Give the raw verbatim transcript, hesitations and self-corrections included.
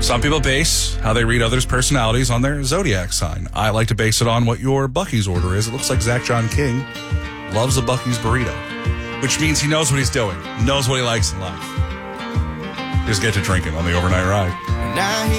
Some people base how they read others' personalities on their zodiac sign. I like to base it on what your Buc-ee's order is. It looks like Zach John King loves a Buc-ee's burrito, which means he knows what he's doing, knows what he likes in life. Just get to drinking on the overnight ride.